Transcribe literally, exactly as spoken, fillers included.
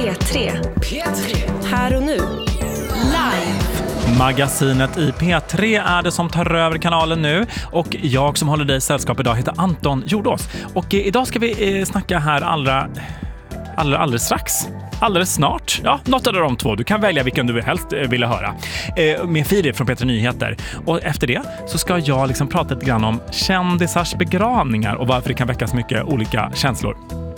P tre. P tre. Här och nu. Live. Magasinet i P tre är det som tar över kanalen nu. Och jag som håller dig i sällskap idag heter Anton Jordås. Och eh, idag ska vi eh, snacka här allra, allra, alldeles strax. Alldeles snart. Ja, något av de två. Du kan välja vilken du helst eh, vill höra. Eh, med Filip från P tre Nyheter. Och efter det så ska jag liksom prata lite grann om kändisars begravningar och varför det kan väcka så mycket olika känslor.